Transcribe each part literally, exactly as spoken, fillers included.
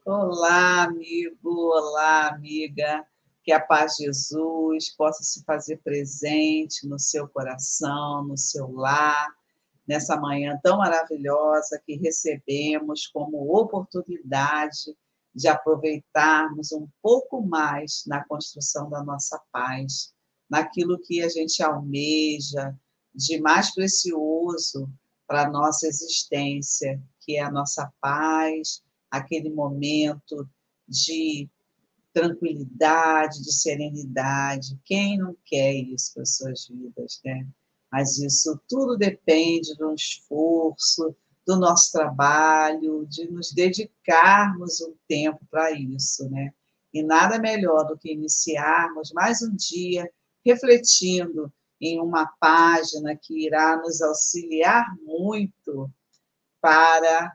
Olá, amigo, olá, amiga. Que a paz de Jesus possa se fazer presente no seu coração, no seu lar, nessa manhã tão maravilhosa que recebemos como oportunidade de aproveitarmos um pouco mais na construção da nossa paz, naquilo que a gente almeja de mais precioso para a nossa existência, que é a nossa paz, aquele momento de tranquilidade, de serenidade. Quem não quer isso para as suas vidas, né? Mas isso tudo depende de um esforço, do nosso trabalho, de nos dedicarmos um tempo para isso, né? E nada melhor do que iniciarmos mais um dia refletindo em uma página que irá nos auxiliar muito para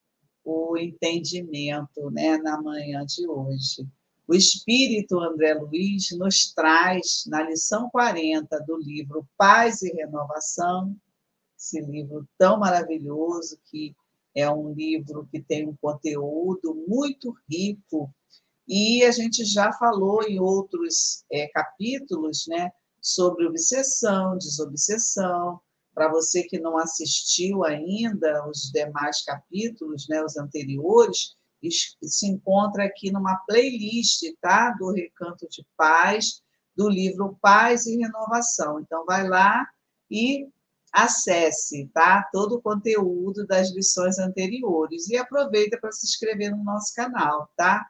o entendimento, né, na manhã de hoje. O Espírito André Luiz nos traz, na lição quarenta do livro Paz e Renovação, esse livro tão maravilhoso, que é um livro que tem um conteúdo muito rico, e a gente já falou em outros é, capítulos, né, sobre obsessão, desobsessão. Para você que não assistiu ainda os demais capítulos, né, os anteriores, se encontra aqui numa playlist, tá? Do Recanto de Paz, do livro Paz e Renovação. Então, vai lá e acesse, tá? Todo o conteúdo das lições anteriores. E aproveita para se inscrever no nosso canal, tá?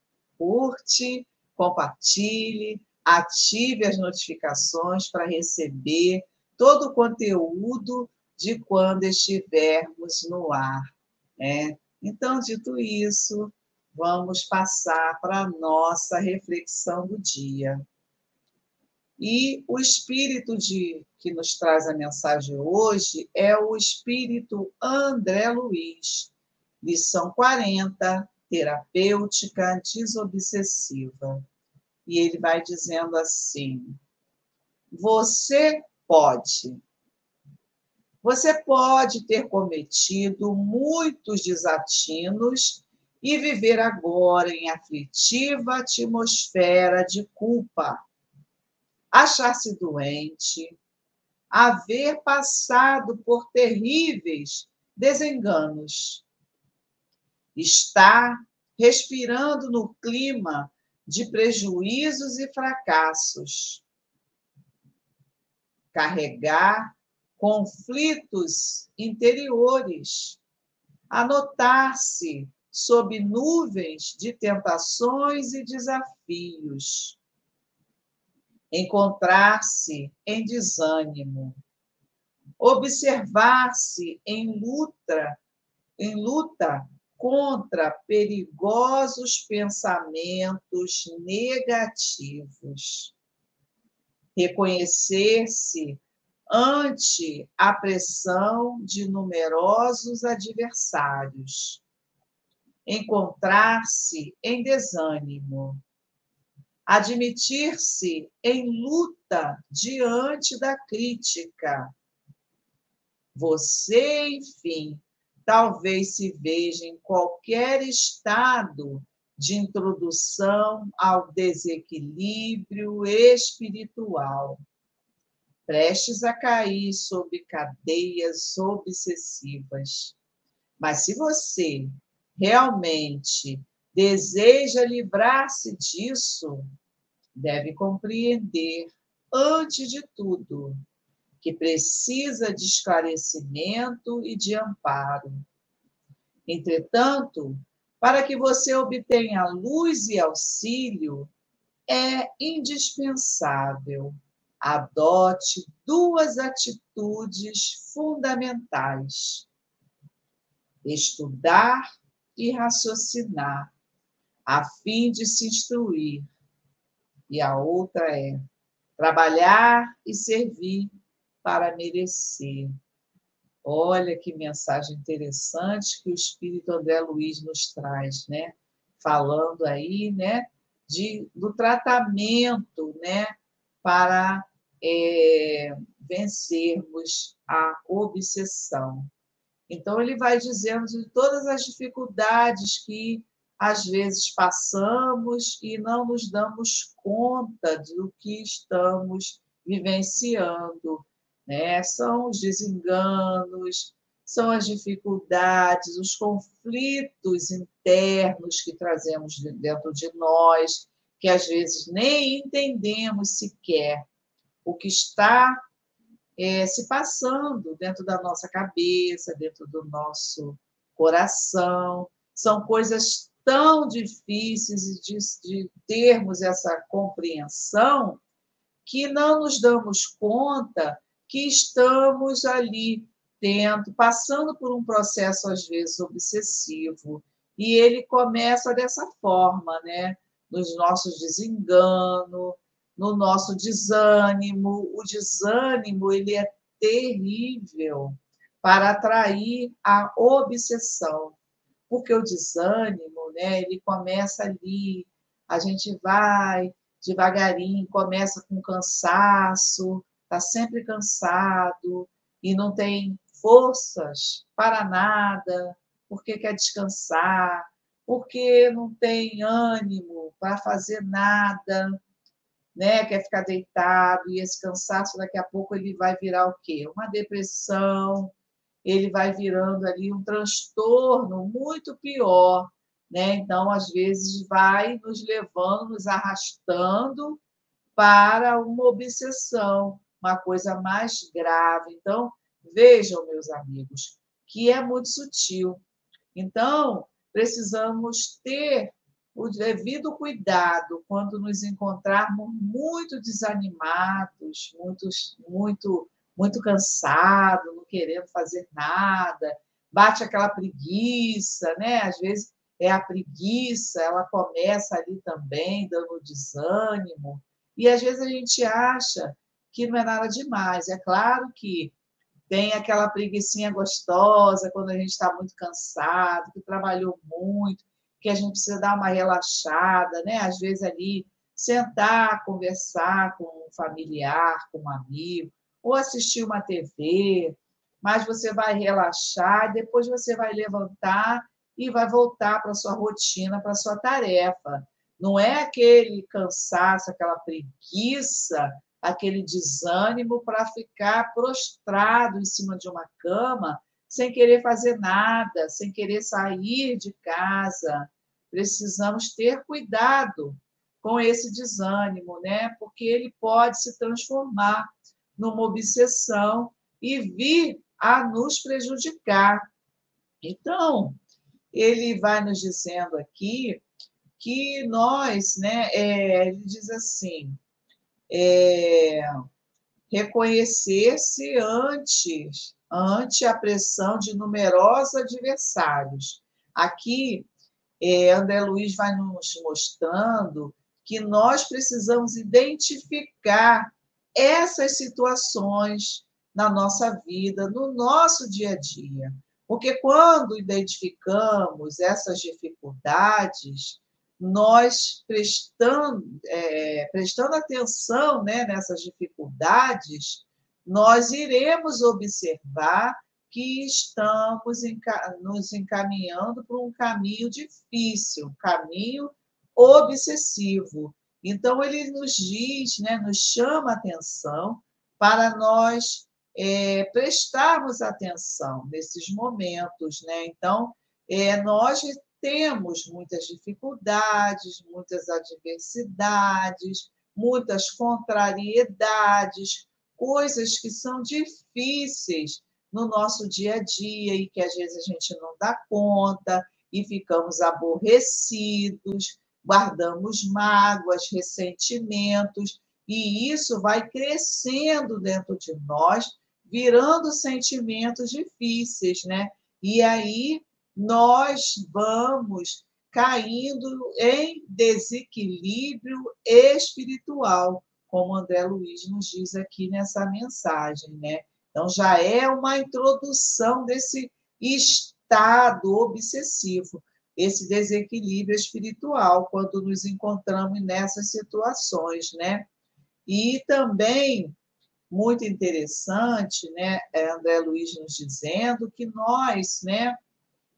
Curte, compartilhe, ative as notificações para receber todo o conteúdo de quando estivermos no ar, né? Então, dito isso, vamos passar para a nossa reflexão do dia. E o espírito de, que nos traz a mensagem hoje é o espírito André Luiz, lição quarenta, terapêutica desobsessiva. E ele vai dizendo assim: você pode. Você pode ter cometido muitos desatinos e viver agora em aflitiva atmosfera de culpa, achar-se doente, haver passado por terríveis desenganos, estar respirando no clima de prejuízos e fracassos, carregar conflitos interiores, anotar-se sob nuvens de tentações e desafios, encontrar-se em desânimo, observar-se em luta, em luta contra perigosos pensamentos negativos, reconhecer-se ante a pressão de numerosos adversários, encontrar-se em desânimo, admitir-se em luta diante da crítica. Você, enfim, talvez se veja em qualquer estado de introdução ao desequilíbrio espiritual, prestes a cair sob cadeias obsessivas. Mas se você realmente deseja livrar-se disso, deve compreender, antes de tudo, que precisa de esclarecimento e de amparo. Entretanto, para que você obtenha luz e auxílio, é indispensável adote duas atitudes fundamentais: estudar e raciocinar, a fim de se instruir. E a outra é trabalhar e servir para merecer. Olha que mensagem interessante que o Espírito André Luiz nos traz, né? Falando aí, né, de, do tratamento, né, para é, vencermos a obsessão. Então, ele vai dizendo de todas as dificuldades que às vezes passamos e não nos damos conta do que estamos vivenciando, né? São os desenganos, são as dificuldades, os conflitos internos que trazemos dentro de nós, que às vezes nem entendemos sequer o que está é, se passando dentro da nossa cabeça, dentro do nosso coração. São coisas tão difíceis de, de termos essa compreensão que não nos damos conta que estamos ali tendo, passando por um processo, às vezes, obsessivo. E ele começa dessa forma, né? Nos nossos desenganos, no nosso desânimo. O desânimo ele é terrível para atrair a obsessão, porque o desânimo, né, ele começa ali, a gente vai devagarinho, começa com cansaço, está sempre cansado e não tem forças para nada, porque quer descansar, porque não tem ânimo para fazer nada, né? Quer ficar deitado, e esse cansaço daqui a pouco ele vai virar o quê? Uma depressão, ele vai virando ali um transtorno muito pior, né? Então, às vezes, vai nos levando, nos arrastando para uma obsessão, uma coisa mais grave. Então, vejam, meus amigos, que é muito sutil. Então, precisamos ter o devido cuidado quando nos encontrarmos muito desanimados, muito, muito, muito cansados, não querendo fazer nada, bate aquela preguiça, né? Às vezes é a preguiça, ela começa ali também, dando desânimo, e às vezes a gente acha que não é nada demais. É claro que tem aquela preguicinha gostosa quando a gente está muito cansado, que trabalhou muito, que a gente precisa dar uma relaxada, né? Às vezes ali sentar, conversar com um familiar, com um amigo, ou assistir uma T V, mas você vai relaxar, depois você vai levantar e vai voltar para a sua rotina, para a sua tarefa. Não é aquele cansaço, aquela preguiça, aquele desânimo para ficar prostrado em cima de uma cama, sem querer fazer nada, sem querer sair de casa. Precisamos ter cuidado com esse desânimo, né? Porque ele pode se transformar numa obsessão e vir a nos prejudicar. Então, ele vai nos dizendo aqui que nós, né, é, ele diz assim, é, reconhecer-se antes, ante a pressão de numerosos adversários. Aqui, é, André Luiz vai nos mostrando que nós precisamos identificar essas situações na nossa vida, no nosso dia a dia. Porque quando identificamos essas dificuldades, nós prestando, é, prestando atenção, né, nessas dificuldades, nós iremos observar que estamos enca- nos encaminhando por um caminho difícil, um caminho obsessivo. Então, ele nos diz, né, nos chama a atenção para nós é, prestarmos atenção nesses momentos, né? Então, é, nós temos muitas dificuldades, muitas adversidades, muitas contrariedades, coisas que são difíceis no nosso dia a dia e que às vezes a gente não dá conta e ficamos aborrecidos, guardamos mágoas, ressentimentos, e isso vai crescendo dentro de nós, virando sentimentos difíceis, né? E aí nós vamos caindo em desequilíbrio espiritual, como André Luiz nos diz aqui nessa mensagem, né? Então, já é uma introdução desse estado obsessivo, esse desequilíbrio espiritual, quando nos encontramos nessas situações, né? E também, muito interessante, né, André Luiz nos dizendo que nós, né,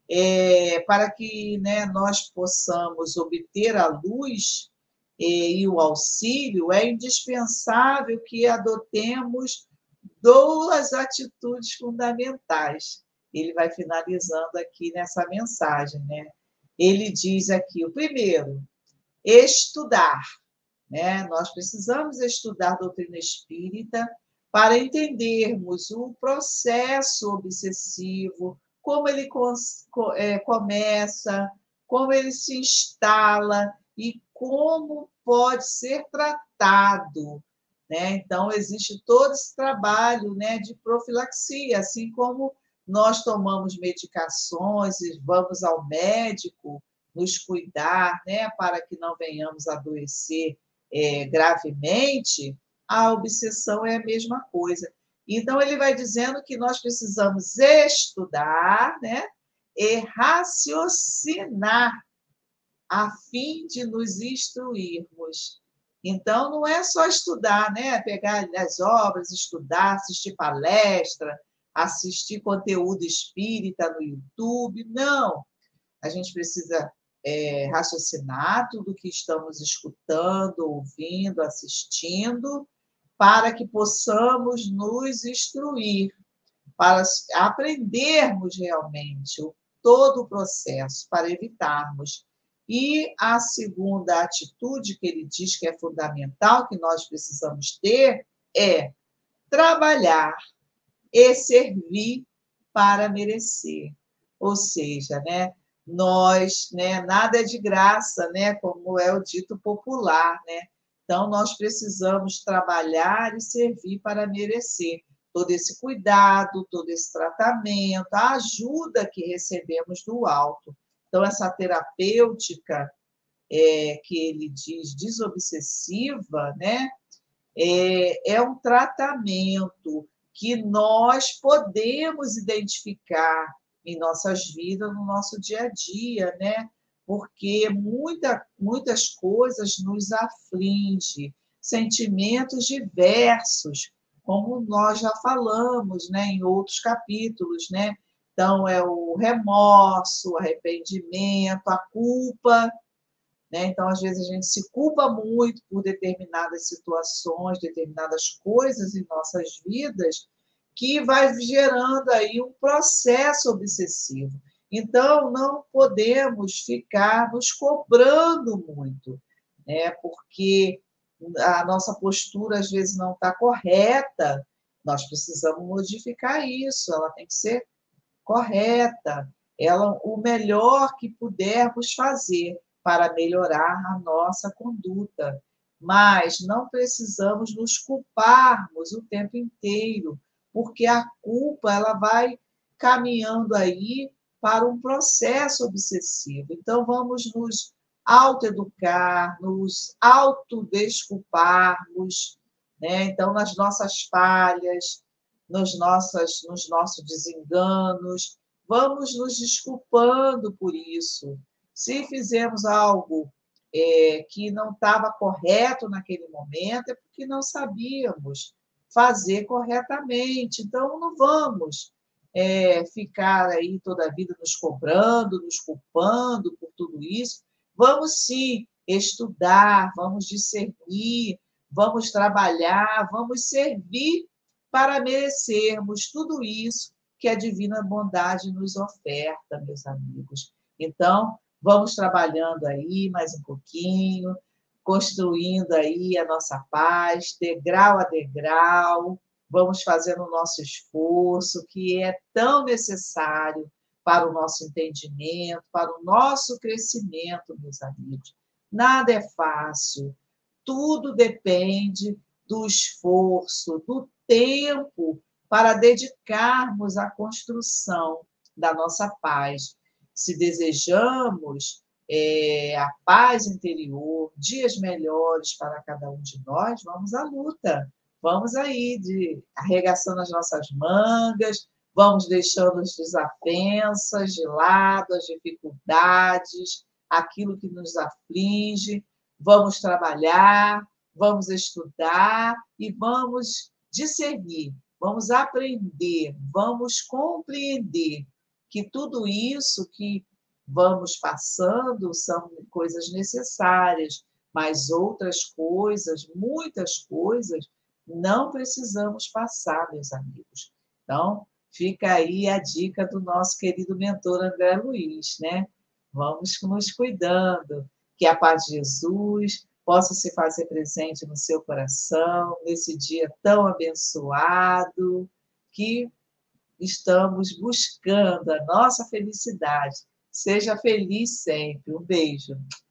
é, para que, né, nós possamos obter a luz e, e o auxílio, é indispensável que adotemos duas atitudes fundamentais. Ele vai finalizando aqui nessa mensagem, né? Ele diz aqui, o primeiro, estudar, né? Nós precisamos estudar a doutrina espírita para entendermos o processo obsessivo, como ele começa, como ele se instala e como pode ser tratado, né? Então, existe todo esse trabalho, né, de profilaxia, assim como nós tomamos medicações e vamos ao médico nos cuidar, né, para que não venhamos a adoecer é, gravemente, a obsessão é a mesma coisa. Então, ele vai dizendo que nós precisamos estudar, né, e raciocinar a fim de nos instruirmos. Então, não é só estudar, né? Pegar as obras, estudar, assistir palestra, assistir conteúdo espírita no YouTube. Não. A gente precisa é, raciocinar tudo o que estamos escutando, ouvindo, assistindo, para que possamos nos instruir, para aprendermos realmente todo o processo, para evitarmos. E a segunda atitude que ele diz que é fundamental, que nós precisamos ter, é trabalhar e servir para merecer. Ou seja, né, nós, né, nada é de graça, né, como é o dito popular, né? Então, nós precisamos trabalhar e servir para merecer todo esse cuidado, todo esse tratamento, a ajuda que recebemos do alto. Então, essa terapêutica é, que ele diz desobsessiva, né, é, é um tratamento que nós podemos identificar em nossas vidas, no nosso dia a dia, né? Porque muita, muitas coisas nos afligem, sentimentos diversos, como nós já falamos, né, em outros capítulos, né? Então, é o remorso, o arrependimento, a culpa, né? Então, às vezes, a gente se culpa muito por determinadas situações, determinadas coisas em nossas vidas, que vai gerando aí um processo obsessivo. Então, não podemos ficar nos cobrando muito, né? Porque a nossa postura, às vezes, não está correta, nós precisamos modificar isso, ela tem que ser correta, ela, o melhor que pudermos fazer para melhorar a nossa conduta. Mas não precisamos nos culparmos o tempo inteiro, porque a culpa ela vai caminhando aí para um processo obsessivo. Então, vamos nos autoeducar, nos autodesculparmos, né? Então, nas nossas falhas, nos, nossas, nos nossos desenganos, vamos nos desculpando por isso. Se fizermos algo é, que não estava correto naquele momento, é porque não sabíamos fazer corretamente. Então, não vamos é, ficar aí toda a vida nos cobrando, nos culpando por tudo isso. Vamos sim estudar, vamos discernir, vamos trabalhar, vamos servir para merecermos tudo isso que a divina bondade nos oferta, meus amigos. Então, vamos trabalhando aí mais um pouquinho, construindo aí a nossa paz, degrau a degrau, vamos fazendo o nosso esforço, que é tão necessário para o nosso entendimento, para o nosso crescimento, meus amigos. Nada é fácil, tudo depende do esforço, do tempo para dedicarmos à construção da nossa paz. Se desejamos é, a paz interior, dias melhores para cada um de nós, vamos à luta. Vamos aí, de, arregaçando as nossas mangas, vamos deixando as desavenças de lado, as dificuldades, aquilo que nos aflige, vamos trabalhar, vamos estudar e vamos discernir, vamos aprender, vamos compreender que tudo isso que vamos passando são coisas necessárias, mas outras coisas, muitas coisas, não precisamos passar, meus amigos. Então, fica aí a dica do nosso querido mentor André Luiz, né? Vamos nos cuidando, que a paz de Jesus possa se fazer presente no seu coração, nesse dia tão abençoado, que estamos buscando a nossa felicidade. Seja feliz sempre. Um beijo.